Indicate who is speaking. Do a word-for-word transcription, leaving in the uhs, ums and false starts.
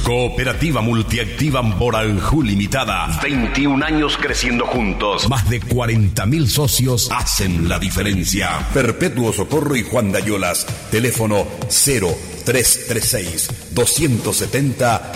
Speaker 1: Cooperativa Multiactiva Amboranjú Limitada. veintiún años creciendo juntos. Más de cuarenta mil socios hacen la diferencia. Perpetuo Socorro y Juan Dayolas. Teléfono cero tres tres seis, dos siete cero